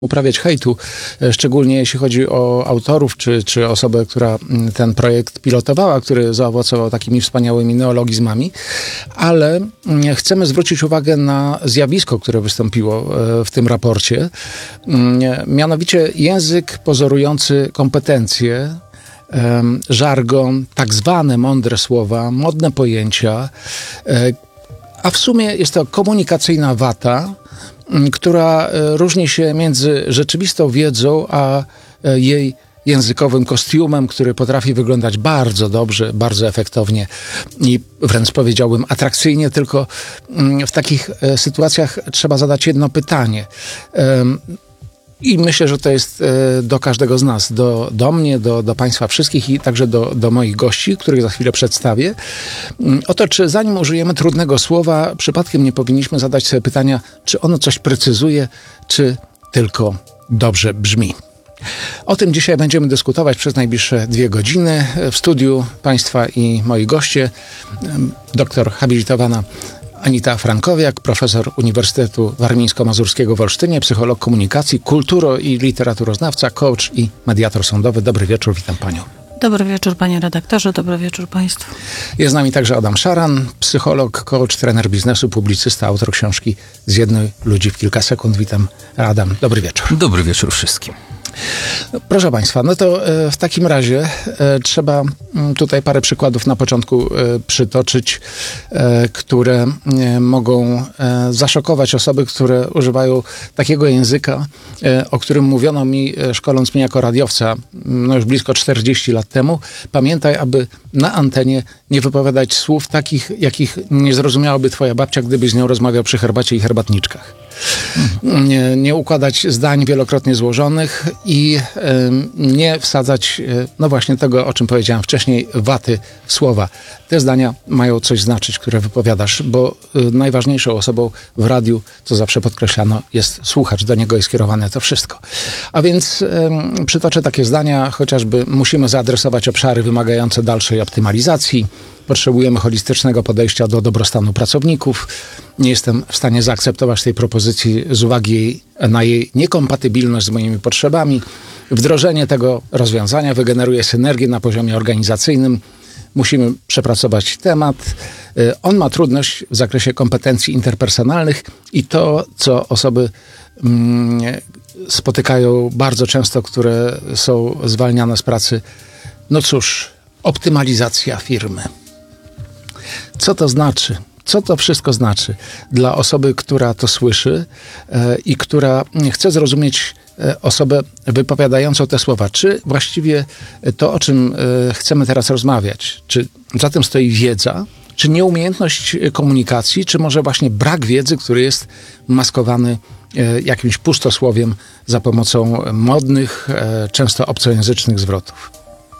uprawiać hejtu, szczególnie jeśli chodzi o autorów, czy osobę, która ten projekt pilotowała, który zaowocował takimi wspaniałymi neologizmami, ale chcemy zwrócić uwagę na zjawisko, które wystąpiło w tym raporcie, mianowicie język pozorujący kompetencje, żargon, tak zwane mądre słowa, modne pojęcia, a w sumie jest to komunikacyjna wata, która różni się między rzeczywistą wiedzą, a jej językowym kostiumem, który potrafi wyglądać bardzo dobrze, bardzo efektownie i wręcz powiedziałbym atrakcyjnie, tylko w takich sytuacjach trzeba zadać jedno pytanie. I myślę, że to jest do każdego z nas, do mnie, do Państwa wszystkich i także do moich gości, których za chwilę przedstawię. Oto, czy zanim użyjemy trudnego słowa, przypadkiem nie powinniśmy zadać sobie pytania, czy ono coś precyzuje, czy tylko dobrze brzmi. O tym dzisiaj będziemy dyskutować przez najbliższe 2 godziny. W studiu Państwa i moi goście, doktor habilitowana Anita Frankowiak, profesor Uniwersytetu Warmińsko-Mazurskiego w Olsztynie, psycholog komunikacji, kulturo- i literaturoznawca, coach i mediator sądowy. Dobry wieczór, witam Panią. Dobry wieczór, panie redaktorze, dobry wieczór Państwu. Jest z nami także Adam Szaran, psycholog, coach, trener biznesu, publicysta, autor książki Zjednuj ludzi w kilka sekund. Witam, Adam. Dobry wieczór. Dobry wieczór wszystkim. Proszę Państwa, no to w takim razie trzeba tutaj parę przykładów na początku przytoczyć, które mogą zaszokować osoby, które używają takiego języka, o którym mówiono mi, szkoląc mnie jako radiowca, no już blisko 40 lat temu. Pamiętaj, aby na antenie nie wypowiadać słów takich, jakich nie zrozumiałaby twoja babcia, gdybyś z nią rozmawiał przy herbacie i herbatniczkach. Nie układać zdań wielokrotnie złożonych i nie wsadzać, no właśnie tego, o czym powiedziałem wcześniej, waty w słowa. Te zdania mają coś znaczyć, które wypowiadasz, bo najważniejszą osobą w radiu, co zawsze podkreślano, jest słuchacz. Do niego jest skierowane to wszystko. A więc przytoczę takie zdania, chociażby musimy zaadresować obszary wymagające dalszej optymalizacji. Potrzebujemy holistycznego podejścia do dobrostanu pracowników. Nie jestem w stanie zaakceptować tej propozycji z uwagi na jej niekompatybilność z moimi potrzebami. Wdrożenie tego rozwiązania wygeneruje synergię na poziomie organizacyjnym. Musimy przepracować temat. On ma trudność w zakresie kompetencji interpersonalnych i to, co osoby spotykają bardzo często, które są zwalniane z pracy. No cóż, optymalizacja firmy. Co to znaczy? Co to wszystko znaczy dla osoby, która to słyszy i która chce zrozumieć osobę wypowiadającą te słowa? Czy właściwie to, o czym chcemy teraz rozmawiać, czy za tym stoi wiedza, czy nieumiejętność komunikacji, czy może właśnie brak wiedzy, który jest maskowany jakimś pustosłowiem za pomocą modnych, często obcojęzycznych zwrotów?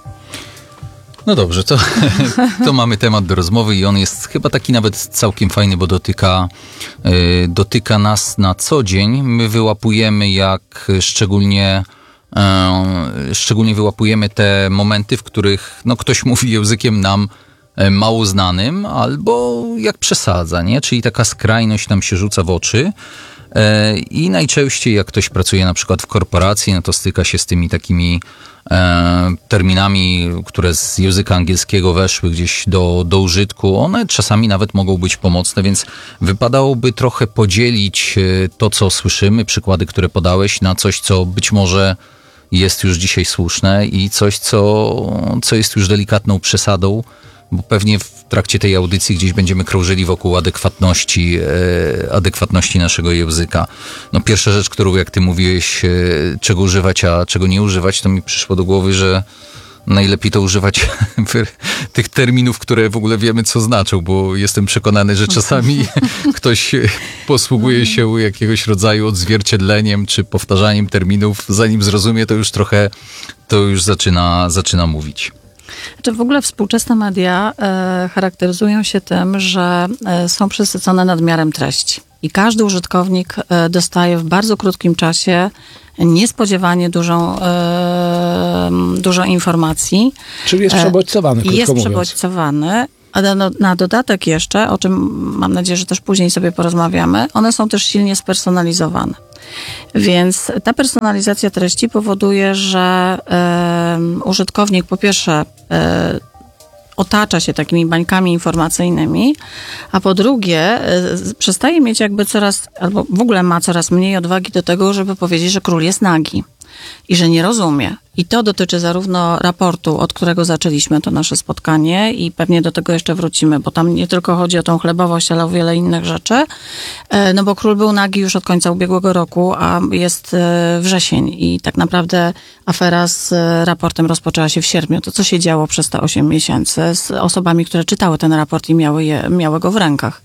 No dobrze, to mamy temat do rozmowy i on jest chyba taki nawet całkiem fajny, bo dotyka nas na co dzień. My wyłapujemy, jak szczególnie wyłapujemy te momenty, w których ktoś mówi językiem nam mało znanym, albo jak przesadza, nie? Czyli taka skrajność nam się rzuca w oczy. I najczęściej jak ktoś pracuje na przykład w korporacji, no to styka się z tymi takimi terminami, które z języka angielskiego weszły gdzieś do użytku. One czasami nawet mogą być pomocne, więc wypadałoby trochę podzielić to, co słyszymy, przykłady, które podałeś, na coś, co być może jest już dzisiaj słuszne i coś, co jest już delikatną przesadą, bo pewnie w trakcie tej audycji gdzieś będziemy krążyli wokół adekwatności naszego języka. No pierwsza rzecz, którą jak ty mówiłeś, czego używać, a czego nie używać, to mi przyszło do głowy, że najlepiej to używać tych terminów, które w ogóle wiemy, co znaczą, bo jestem przekonany, że czasami ktoś posługuje się jakiegoś rodzaju odzwierciedleniem czy powtarzaniem terminów, zanim zrozumie, to już zaczyna mówić. Znaczy w ogóle współczesne media charakteryzują się tym, że są przesycone nadmiarem treści. I każdy użytkownik dostaje w bardzo krótkim czasie niespodziewanie dużo informacji. Czyli jest przebodźcowany, krótko Jest mówiąc. przebodźcowany. A na dodatek jeszcze, o czym mam nadzieję, że też później sobie porozmawiamy, one są też silnie spersonalizowane. Więc ta personalizacja treści powoduje, że użytkownik po pierwsze otacza się takimi bańkami informacyjnymi, a po drugie przestaje mieć jakby albo w ogóle ma coraz mniej odwagi do tego, żeby powiedzieć, że król jest nagi i że nie rozumie. I to dotyczy zarówno raportu, od którego zaczęliśmy to nasze spotkanie i pewnie do tego jeszcze wrócimy, bo tam nie tylko chodzi o tą chlebowość, ale o wiele innych rzeczy, no bo król był nagi już od końca ubiegłego roku, a jest wrzesień i tak naprawdę afera z raportem rozpoczęła się w sierpniu. To co się działo przez te 8 miesięcy z osobami, które czytały ten raport i miały go w rękach.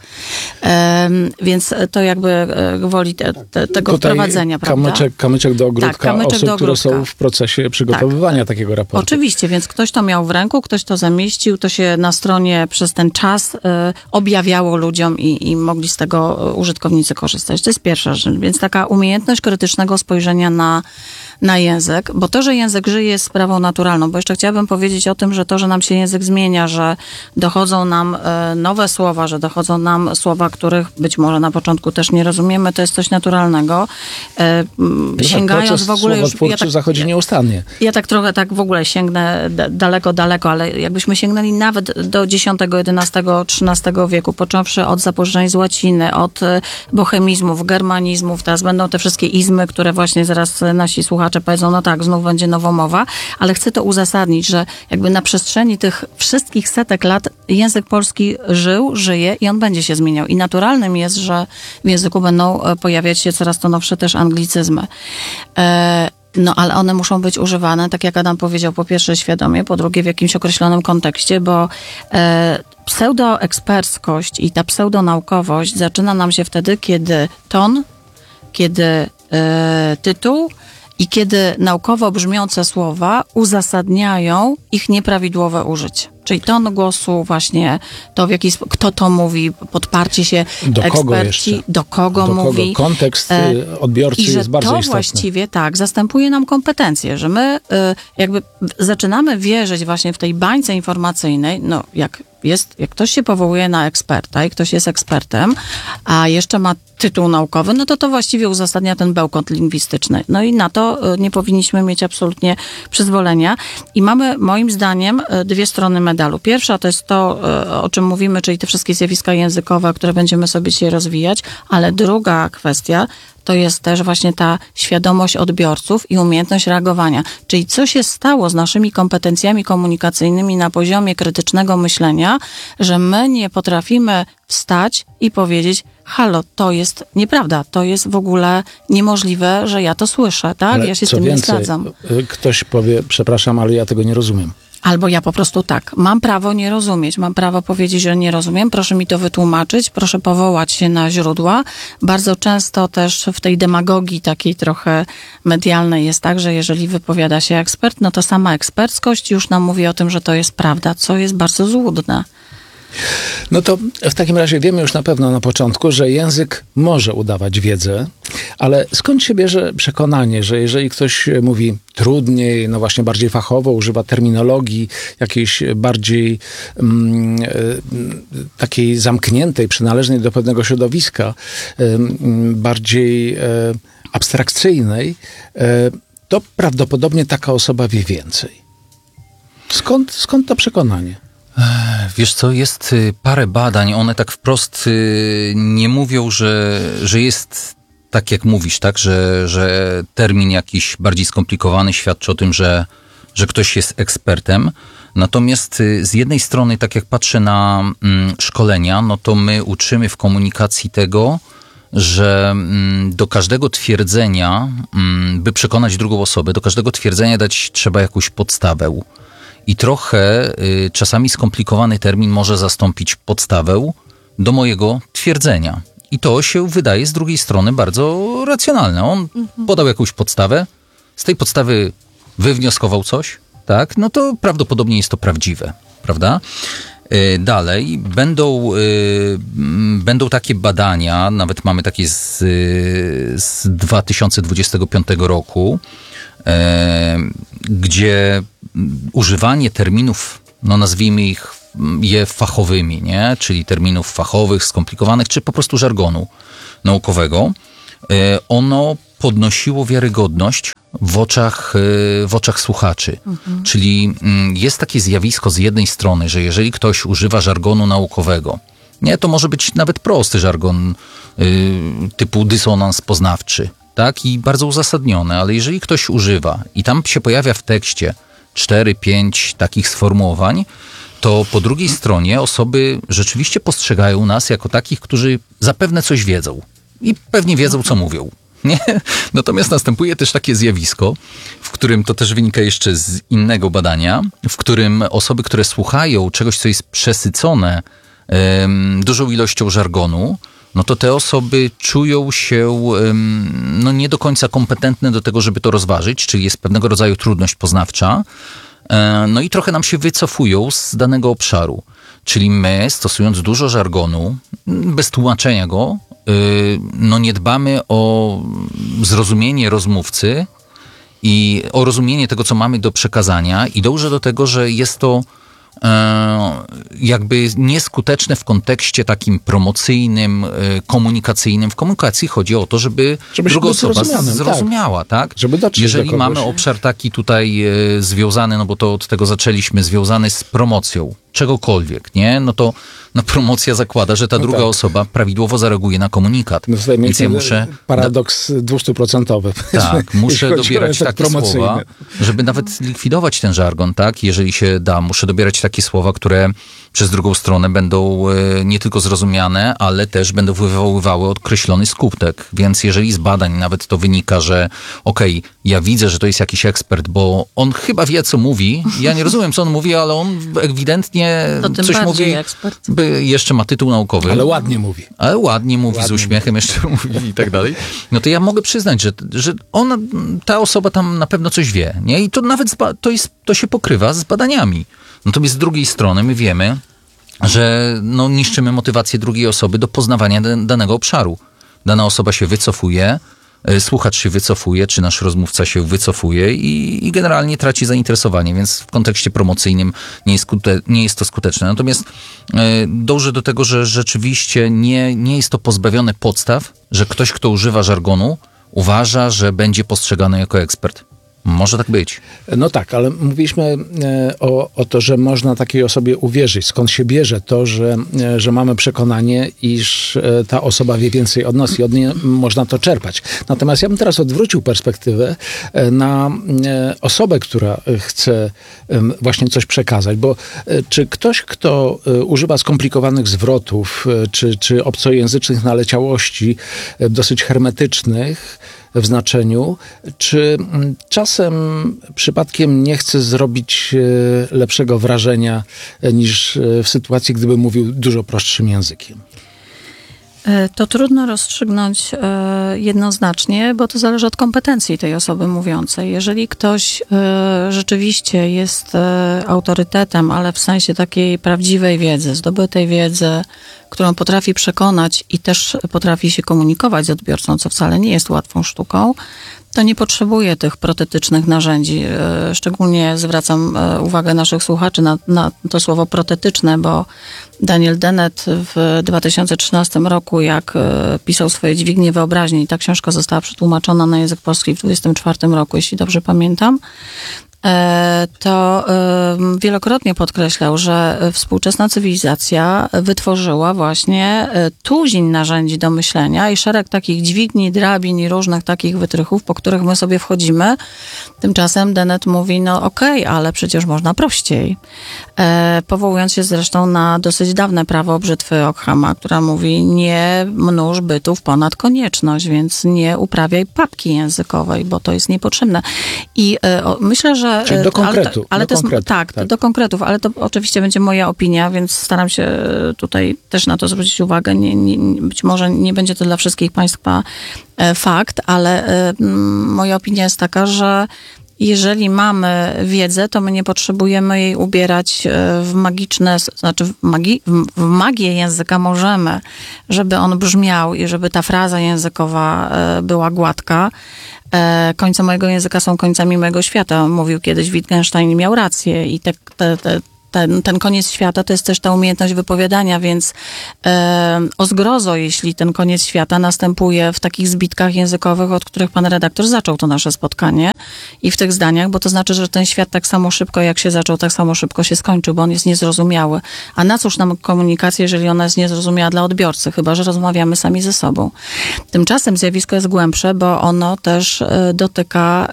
Więc to jakby gwoli tego tutaj wprowadzenia, prawda? Kamyczek do ogródka kamyczek osób, do ogródka. które są w procesie przygotowywania takiego raportu. Oczywiście, więc ktoś to miał w ręku, ktoś to zamieścił, to się na stronie przez ten czas objawiało ludziom i mogli z tego użytkownicy korzystać. To jest pierwsza rzecz. Więc taka umiejętność krytycznego spojrzenia na język, bo to, że język żyje, jest sprawą naturalną, bo jeszcze chciałabym powiedzieć o tym, że to, że nam się język zmienia, że dochodzą nam nowe słowa, że dochodzą nam słowa, których być może na początku też nie rozumiemy, to jest coś naturalnego. Sięgając w ogóle już... zachodzi nieustannie. Ja tak trochę w ogóle sięgnę daleko, ale jakbyśmy sięgnęli nawet do X, XI, XIII wieku, począwszy od zapożyczeń z łaciny, od bohemizmów, germanizmów, teraz będą te wszystkie izmy, które właśnie zaraz nasi słuchacze powiedzą, no tak, znów będzie nowomowa, ale chcę to uzasadnić, że jakby na przestrzeni tych wszystkich setek lat język polski żyje i on będzie się zmieniał. I naturalnym jest, że w języku będą pojawiać się coraz to nowsze też anglicyzmy. No, ale one muszą być używane, tak jak Adam powiedział, po pierwsze świadomie, po drugie w jakimś określonym kontekście, bo pseudoeksperckość i ta pseudonaukowość zaczyna nam się wtedy, kiedy ton, kiedy tytuł i kiedy naukowo brzmiące słowa uzasadniają ich nieprawidłowe użycie. Czyli ton głosu, właśnie to, kto to mówi, podparcie się do eksperci, kogo jeszcze? do kogo mówi. Kontekst odbiorcy jest bardzo istotny. I że to właściwie zastępuje nam kompetencje, że my jakby zaczynamy wierzyć właśnie w tej bańce informacyjnej, no jak ktoś się powołuje na eksperta i ktoś jest ekspertem, a jeszcze ma tytuł naukowy, no to właściwie uzasadnia ten bełkot lingwistyczny. No i na to nie powinniśmy mieć absolutnie przyzwolenia. I mamy, moim zdaniem, dwie strony medalu. Pierwsza to jest to, o czym mówimy, czyli te wszystkie zjawiska językowe, które będziemy sobie dzisiaj rozwijać, ale druga kwestia to jest też właśnie ta świadomość odbiorców i umiejętność reagowania. Czyli co się stało z naszymi kompetencjami komunikacyjnymi na poziomie krytycznego myślenia, że my nie potrafimy wstać i powiedzieć, halo, to jest nieprawda, to jest w ogóle niemożliwe, że ja to słyszę, tak? Ale ja się z tym nie zgadzam. Ktoś powie, przepraszam, ale ja tego nie rozumiem. Albo ja po prostu mam prawo nie rozumieć, mam prawo powiedzieć, że nie rozumiem, proszę mi to wytłumaczyć, proszę powołać się na źródła. Bardzo często też w tej demagogii takiej trochę medialnej jest tak, że jeżeli wypowiada się ekspert, no to sama eksperckość już nam mówi o tym, że to jest prawda, co jest bardzo złudne. No to w takim razie wiemy już na pewno na początku, że język może udawać wiedzę, ale skąd się bierze przekonanie, że jeżeli ktoś mówi trudniej, no właśnie bardziej fachowo, używa terminologii jakiejś bardziej takiej zamkniętej, przynależnej do pewnego środowiska, bardziej abstrakcyjnej, to prawdopodobnie taka osoba wie więcej. Skąd to przekonanie? Wiesz co, jest parę badań, one tak wprost nie mówią, że jest tak jak mówisz, tak, że termin jakiś bardziej skomplikowany świadczy o tym, że ktoś jest ekspertem. Natomiast z jednej strony, tak jak patrzę na szkolenia, no to my uczymy w komunikacji tego, że do każdego twierdzenia, by przekonać drugą osobę, do każdego twierdzenia dać trzeba jakąś podstawę. I trochę czasami skomplikowany termin może zastąpić podstawę do mojego twierdzenia. I to się wydaje z drugiej strony bardzo racjonalne. On podał jakąś podstawę, z tej podstawy wywnioskował coś, tak? No to prawdopodobnie jest to prawdziwe, prawda? Dalej będą takie badania, nawet mamy takie z 2025 roku, gdzie używanie terminów, no nazwijmy je fachowymi, nie? Czyli terminów fachowych, skomplikowanych, czy po prostu żargonu naukowego, ono podnosiło wiarygodność w oczach słuchaczy. Czyli jest takie zjawisko z jednej strony, że jeżeli ktoś używa żargonu naukowego, nie, to może być nawet prosty żargon typu dysonans poznawczy, tak, i bardzo uzasadniony, ale jeżeli ktoś używa i tam się pojawia w tekście 4-5 takich sformułowań, to po drugiej stronie osoby rzeczywiście postrzegają nas jako takich, którzy zapewne coś wiedzą i pewnie wiedzą, co mówią. Nie? Natomiast następuje też takie zjawisko, w którym to też wynika jeszcze z innego badania, w którym osoby, które słuchają czegoś, co jest przesycone dużą ilością żargonu, no to te osoby czują się no nie do końca kompetentne do tego, żeby to rozważyć, czyli jest pewnego rodzaju trudność poznawcza, no i trochę nam się wycofują z danego obszaru. Czyli my, stosując dużo żargonu, bez tłumaczenia go, no nie dbamy o zrozumienie rozmówcy i o rozumienie tego, co mamy do przekazania, i dążę do tego, że jest to jakby nieskuteczne w kontekście takim promocyjnym, komunikacyjnym. W komunikacji chodzi o to, żeby druga osoba zrozumiała, tak? Żeby dotrzeć jeżeli do kogoś. mamy obszar taki tutaj związany, no bo to od tego zaczęliśmy, związany z promocją czegokolwiek, nie? No to promocja zakłada, że ta druga osoba prawidłowo zareaguje na komunikat. No tutaj więc ja muszę... Paradoks 200%. Tak, muszę dobierać takie słowa, żeby nawet likwidować ten żargon, tak? Jeżeli się da, muszę dobierać takie słowa, które przez drugą stronę będą nie tylko zrozumiane, ale też będą wywoływały określony skutek. Więc jeżeli z badań nawet to wynika, że okej, ja widzę, że to jest jakiś ekspert, bo on chyba wie, co mówi. Ja nie rozumiem, co on mówi, ale on ewidentnie coś mówi. Ekspert. Jeszcze ma tytuł naukowy. Ale ładnie mówi. Ale ładnie mówi, z uśmiechem jeszcze mówi i tak dalej. No to ja mogę przyznać, że ona, ta osoba tam na pewno coś wie, nie? I to nawet to się pokrywa z badaniami. Natomiast z drugiej strony my wiemy, że no, niszczymy motywację drugiej osoby do poznawania danego obszaru. Dana osoba się wycofuje, słuchacz się wycofuje, czy nasz rozmówca się wycofuje i generalnie traci zainteresowanie, więc w kontekście promocyjnym nie jest to skuteczne. Natomiast dążę do tego, że rzeczywiście nie jest to pozbawione podstaw, że ktoś, kto używa żargonu, uważa, że będzie postrzegany jako ekspert. Może tak być. No tak, ale mówiliśmy o to, że można takiej osobie uwierzyć. Skąd się bierze to, że mamy przekonanie, iż ta osoba wie więcej od nas i od niej można to czerpać. Natomiast ja bym teraz odwrócił perspektywę na osobę, która chce właśnie coś przekazać, bo czy ktoś, kto używa skomplikowanych zwrotów, czy obcojęzycznych naleciałości, dosyć hermetycznych w znaczeniu, czy czasem przypadkiem nie chce zrobić lepszego wrażenia niż w sytuacji, gdyby mówił dużo prostszym językiem? To trudno rozstrzygnąć jednoznacznie, bo to zależy od kompetencji tej osoby mówiącej. Jeżeli ktoś rzeczywiście jest autorytetem, ale w sensie takiej prawdziwej wiedzy, zdobytej wiedzy, którą potrafi przekonać i też potrafi się komunikować z odbiorcą, co wcale nie jest łatwą sztuką, to nie potrzebuje tych protetycznych narzędzi. Szczególnie zwracam uwagę naszych słuchaczy na to słowo protetyczne, bo Daniel Dennett w 2013 roku, jak pisał swoje Dźwignie wyobraźni, i ta książka została przetłumaczona na język polski w 2024 roku, jeśli dobrze pamiętam, to wielokrotnie podkreślał, że współczesna cywilizacja wytworzyła właśnie tuzin narzędzi do myślenia i szereg takich dźwigni, drabin i różnych takich wytrychów, po których my sobie wchodzimy. Tymczasem Dennett mówi, no okej, ale przecież można prościej. Powołując się zresztą na dosyć dawne prawo brzytwy Ockhama, która mówi, nie mnóż bytów ponad konieczność, więc nie uprawiaj papki językowej, bo to jest niepotrzebne. I myślę, że czyli do konkretu. Do konkretów, ale to oczywiście będzie moja opinia, więc staram się tutaj też na to zwrócić uwagę. Być może nie będzie to dla wszystkich Państwa fakt, ale moja opinia jest taka, że jeżeli mamy wiedzę, to my nie potrzebujemy jej ubierać w magiczne, znaczy w magię języka możemy, żeby on brzmiał i żeby ta fraza językowa była gładka. Końce mojego języka są końcami mojego świata. Mówił kiedyś Wittgenstein i miał rację. I ten koniec świata to jest też ta umiejętność wypowiadania, więc o zgrozo, jeśli ten koniec świata następuje w takich zbitkach językowych, od których pan redaktor zaczął to nasze spotkanie i w tych zdaniach, bo to znaczy, że ten świat tak samo szybko jak się zaczął, tak samo szybko się skończył, bo on jest niezrozumiały. A na cóż nam komunikacja, jeżeli ona jest niezrozumiała dla odbiorcy, chyba że rozmawiamy sami ze sobą. Tymczasem zjawisko jest głębsze, bo ono też dotyka,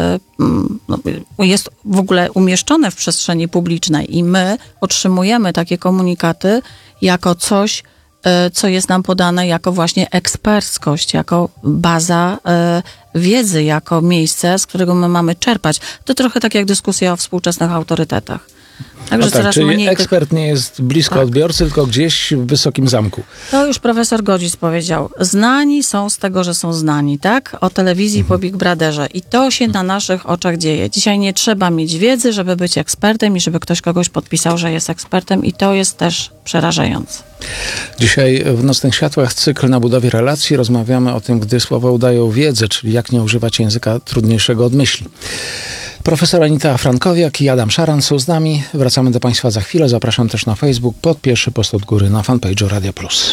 jest w ogóle umieszczone w przestrzeni publicznej i my otrzymujemy takie komunikaty jako coś, co jest nam podane jako właśnie eksperckość, jako baza wiedzy, jako miejsce, z którego my mamy czerpać. To trochę tak jak dyskusja o współczesnych autorytetach. Także coraz czyli mniej ekspert nie jest blisko odbiorcy, tylko gdzieś w wysokim zamku. To już profesor Godzic powiedział. Znani są z tego, że są znani, tak? O telewizji po Big Brotherze. I to się na naszych oczach dzieje. Dzisiaj nie trzeba mieć wiedzy, żeby być ekspertem i żeby ktoś kogoś podpisał, że jest ekspertem i to jest też przerażające. Dzisiaj w Nocnych Światłach cykl na budowie relacji. Rozmawiamy o tym, gdy słowa udają wiedzę, czyli jak nie używać języka trudniejszego od myśli. Profesor Anita Frankowiak i Adam Szaran są z nami. Wracamy do Państwa za chwilę. Zapraszam też na Facebook pod pierwszy post od góry na fanpage'u Radio Plus.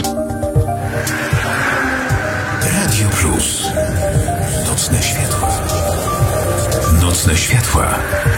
Radio Plus. Nocne światła. Nocne światła.